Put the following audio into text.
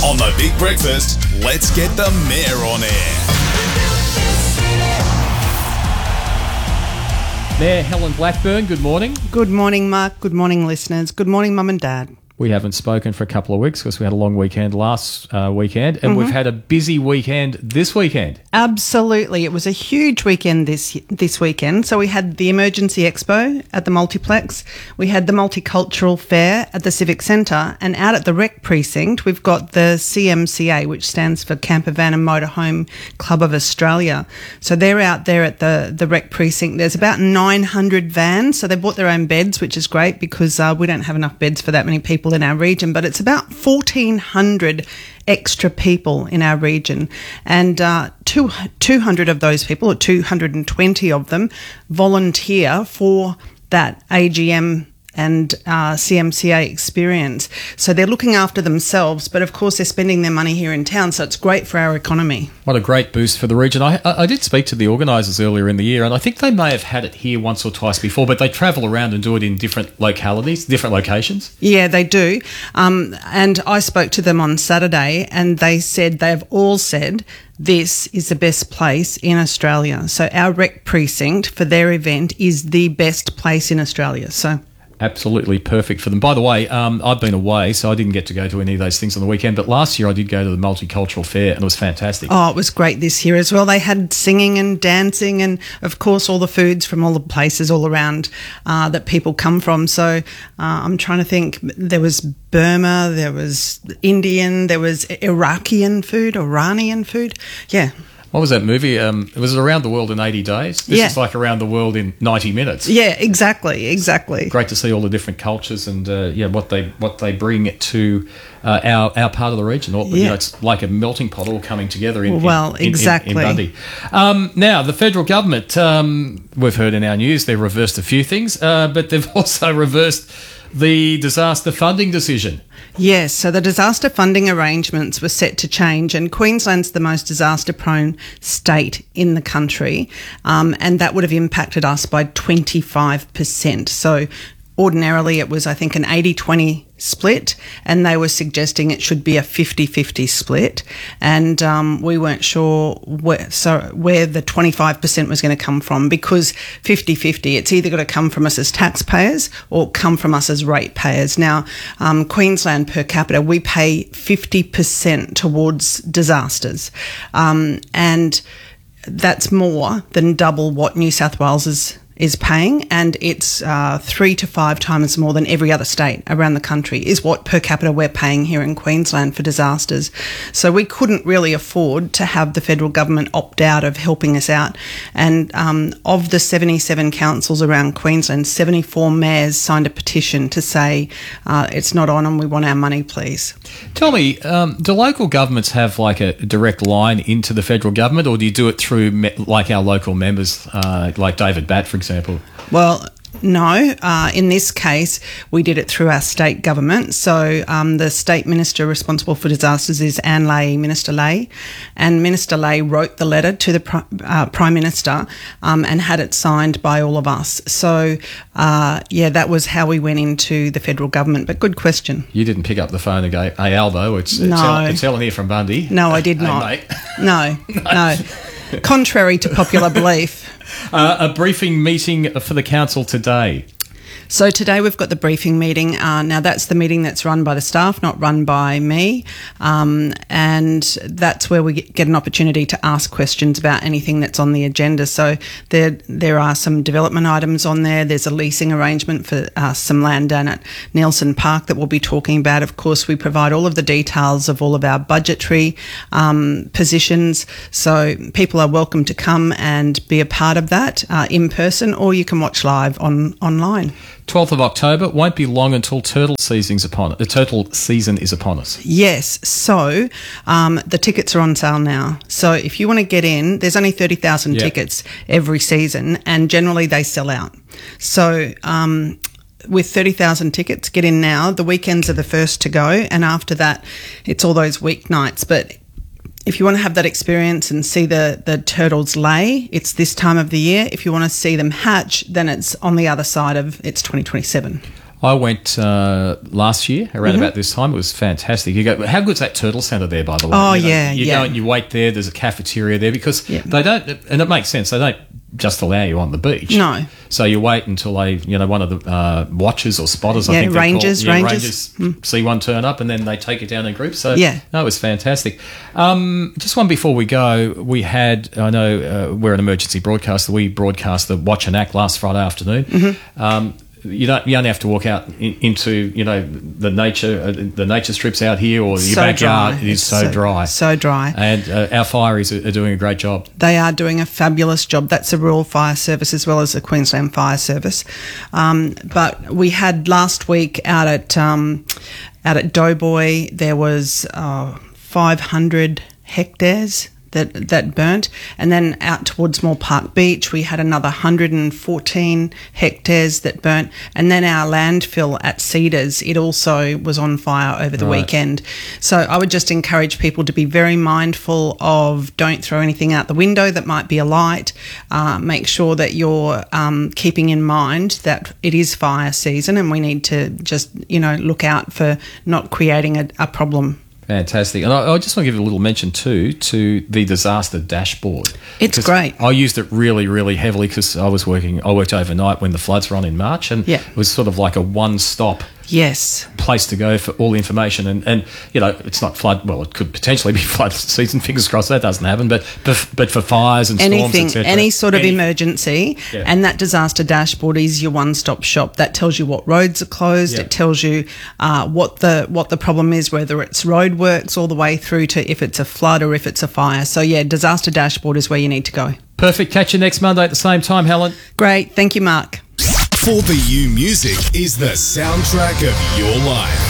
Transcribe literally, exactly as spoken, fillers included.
On the Big Breakfast, let's get the mayor on air. Mayor Helen Blackburn, good morning. Good morning, Mark. Good morning, listeners. Good morning, Mum and Dad. We haven't spoken for a couple of weeks because we had a long weekend last uh, weekend, and mm-hmm. we've had a busy weekend this weekend. Absolutely. It was a huge weekend this this weekend. So we had the Emergency Expo at the Multiplex. We had the Multicultural Fair at the Civic Centre, and out at the Rec Precinct, we've got the C M C A, which stands for Camper Van and Motorhome Club of Australia. So they're out there at the, the Rec Precinct. There's about nine hundred vans, so they bought their own beds, which is great because uh, we don't have enough beds for that many people in our region, but it's about fourteen hundred extra people in our region, and uh, two, two hundred of those people, or two hundred twenty of them, volunteer for that A G M and uh, C M C A experience. So they're looking after themselves, but of course they're spending their money here in town, so it's great for our economy. What a great boost for the region. I, I did speak to the organisers earlier in the year, and I think they may have had it here once or twice before, but they travel around and do it in different localities, different locations. Yeah, they do. Um, and I spoke to them on Saturday, and they said, they've all said, this is the best place in Australia. So our Rec Precinct for their event is the best place in Australia. So absolutely perfect for them. By the way, um, I've been away, so I didn't get to go to any of those things on the weekend, but last year I did go to the Multicultural Fair, and it was fantastic. Oh, it was great this year as well. They had singing and dancing and, of course, all the foods from all the places all around uh, that people come from. So uh, I'm trying to think. There was Burma, there was Indian, there was Iraqian food, Iranian food. Yeah. What was that movie? Um, it was Around the World in eighty days. This yeah. is like Around the World in ninety minutes. Yeah, exactly, exactly. Great to see all the different cultures and uh, yeah, what they what they bring to uh, our our part of the region. Or, yeah. you know, it's like a melting pot all coming together in well, in, exactly. in, in Bundy. Um, now, the federal government, um, we've heard in our news, they've reversed a few things, uh, but they've also reversed the disaster funding decision. Yes, so the disaster funding arrangements were set to change, and Queensland's the most disaster-prone state in the country, um, and that would have impacted us by twenty-five percent. So ordinarily it was, I think, an eighty twenty split, and they were suggesting it should be a fifty-fifty split, and um, we weren't sure where, so where the twenty-five percent was going to come from, because fifty-fifty, it's either got to come from us as taxpayers or come from us as ratepayers. Now, um, Queensland per capita, we pay fifty percent towards disasters, um, and that's more than double what New South Wales is is paying, and it's uh, three to five times more than every other state around the country is what per capita we're paying here in Queensland for disasters. So we couldn't really afford to have the federal government opt out of helping us out. And um, of the seventy-seven councils around Queensland, seventy-four mayors signed a petition to say uh, it's not on and we want our money, please. Tell me, um, do local governments have like a direct line into the federal government, or do you do it through me- like our local members, uh, like David Batt, for example? Well, no. Uh, in this case, we did it through our state government. So um, the state minister responsible for disasters is Anne Ley, Minister Ley, and Minister Ley wrote the letter to the pri- uh, Prime Minister um, and had it signed by all of us. So, uh, yeah, that was how we went into the federal government. But good question. You didn't pick up the phone and go, hey, Albo, it's, no. it's, Helen, it's Helen here from Bundy. No, I did hey, not. Mate. No, no. Contrary to popular belief. Uh, a briefing meeting for the council today. So today we've got the briefing meeting. Uh, now that's the meeting that's run by the staff, not run by me. Um, and that's where we get an opportunity to ask questions about anything that's on the agenda. So there there are some development items on there. There's a leasing arrangement for uh, some land down at Nelson Park that we'll be talking about. Of course, we provide all of the details of all of our budgetary um, positions. So people are welcome to come and be a part of that uh, in person, or you can watch live on online. twelfth of October, won't be long until turtle season's upon it. The turtle season is upon us. Yes, so um, the tickets are on sale now. So if you want to get in, there's only thirty thousand yep. tickets every season, and generally they sell out. So um, with thirty thousand tickets, get in now. The weekends are the first to go, and after that, it's all those weeknights. But if you want to have that experience and see the, the turtles lay, it's this time of the year. If you want to see them hatch, then it's on the other side of, it's twenty twenty-seven. I went uh, last year around about this time. It was fantastic. You go, how good's that turtle centre there, by the way? Oh, you know, yeah, You yeah. go and you wait there. There's a cafeteria there because Yeah. they don't, and it makes sense. They don't just allow you on the beach. No. So you wait until they, you know, one of the uh, watchers or spotters, I Yeah, think they're rangers, called. Yeah, rangers. rangers see one turn up and then they take it down in groups. So Yeah. no, it was fantastic. Um, just one before we go, we had, I know uh, we're an emergency broadcaster. We broadcast the Watch and Act last Friday afternoon. Mm-hmm. Um, you don't. You only have to walk out in, into you know the nature, uh, the nature strips out here, or your So backyard. dry. It is It's so, so- dry, so dry. And uh, our fireys are, are doing a great job. They are doing a fabulous job. That's the Rural Fire Service as well as the Queensland Fire Service. Um, but we had last week out at um, out at Doughboy, there was uh, five hundred hectares that that burnt, and then out towards Moore Park Beach we had another one hundred fourteen hectares that burnt, and then our landfill at Cedars, it also was on fire over the Right. weekend. So I would just encourage people to be very mindful of don't throw anything out the window that might be alight. Uh, make sure that you're um, keeping in mind that it is fire season and we need to just, you know, look out for not creating a, a problem. Fantastic. And I, I just want to give a little mention too to the disaster dashboard. It's 'Cause great. I used it really, really heavily because I was working, I worked overnight when the floods were on in March, and Yeah. it was sort of like a one-stop Yes. place to go for all the information. And, and, you know, it's not flood, well, it could potentially be flood season, fingers crossed that doesn't happen, but but, but for fires and storms, Anything, et cetera. any sort of Any- emergency, Yeah. and that disaster dashboard is your one-stop shop. That tells you what roads are closed. Yeah. It tells you uh, what the what the problem is, whether it's roadworks all the way through to if it's a flood or if it's a fire. So yeah, disaster dashboard is where you need to go. Perfect. Catch you next Monday at the same time, Helen. Great, thank you, Mark. For the You music is the soundtrack of your life.